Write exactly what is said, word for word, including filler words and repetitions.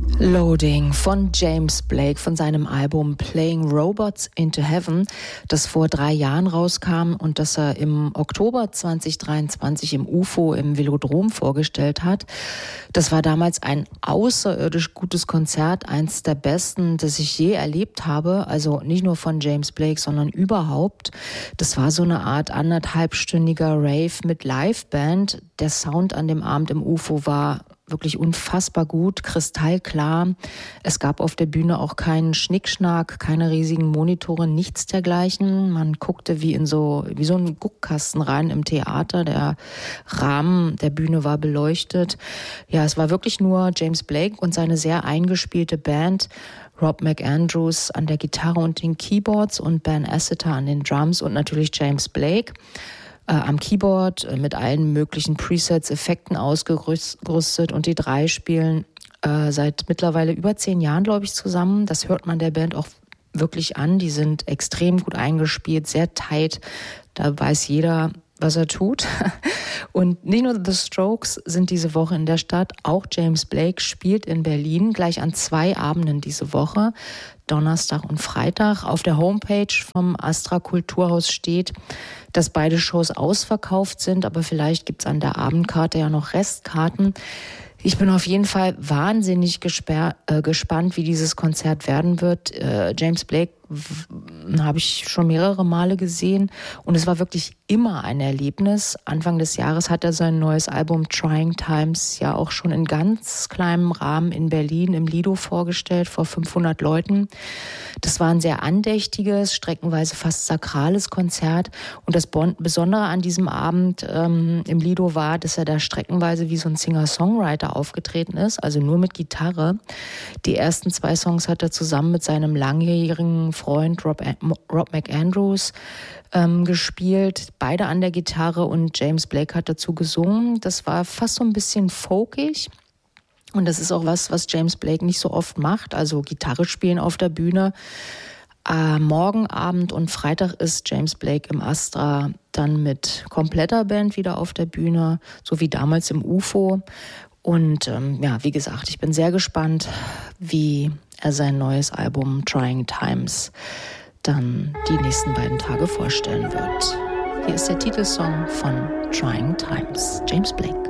Loading von James Blake von seinem Album Playing Robots into Heaven, das vor drei Jahren rauskam und das er im Oktober zwanzig dreiundzwanzig im U F O im Velodrom vorgestellt hat. Das war damals ein außerirdisch gutes Konzert, eins der besten, das ich je erlebt habe. Also nicht nur von James Blake, sondern überhaupt. Das war so eine Art anderthalbstündiger Rave mit Liveband. Der Sound an dem Abend im U F O war wirklich unfassbar gut, kristallklar. Es gab auf der Bühne auch keinen Schnickschnack, keine riesigen Monitore, nichts dergleichen. Man guckte wie in so, wie so einen Guckkasten rein im Theater. Der Rahmen der Bühne war beleuchtet. Ja, es war wirklich nur James Blake und seine sehr eingespielte Band. Rob McAndrews an der Gitarre und den Keyboards und Ben Asseter an den Drums und natürlich James Blake Äh, am Keyboard äh, mit allen möglichen Presets, Effekten ausgerüstet und die drei spielen äh, seit mittlerweile über zehn Jahren, glaube ich, zusammen. Das hört man der Band auch wirklich an. Die sind extrem gut eingespielt, sehr tight. Da weiß jeder, was er tut. Und nicht nur The Strokes sind diese Woche in der Stadt, auch James Blake spielt in Berlin gleich an zwei Abenden diese Woche, Donnerstag und Freitag. Auf der Homepage vom Astra Kulturhaus steht, dass beide Shows ausverkauft sind, aber vielleicht gibt's an der Abendkarte ja noch Restkarten. Ich bin auf jeden Fall wahnsinnig gesper- äh, gespannt, wie dieses Konzert werden wird. Äh, James Blake w- habe ich schon mehrere Male gesehen und es war wirklich immer ein Erlebnis. Anfang des Jahres hat er sein neues Album Trying Times ja auch schon in ganz kleinem Rahmen in Berlin im Lido vorgestellt, vor fünfhundert Leuten. Das war ein sehr andächtiges, streckenweise fast sakrales Konzert und das Bon- Besondere an diesem Abend ähm, im Lido war, dass er da streckenweise wie so ein Singer-Songwriter aufgetreten ist, also nur mit Gitarre. Die ersten zwei Songs hat er zusammen mit seinem langjährigen Freund Rob, Rob McAndrews ähm, gespielt, beide an der Gitarre und James Blake hat dazu gesungen. Das war fast so ein bisschen folkig. Und das ist auch was, was James Blake nicht so oft macht, also Gitarre spielen auf der Bühne. Äh, morgen Abend und Freitag ist James Blake im Astra dann mit kompletter Band wieder auf der Bühne, so wie damals im U F O. Und ähm, ja, wie gesagt, ich bin sehr gespannt, wie er sein neues Album Trying Times dann die nächsten beiden Tage vorstellen wird. Hier ist der Titelsong von Trying Times, James Blake.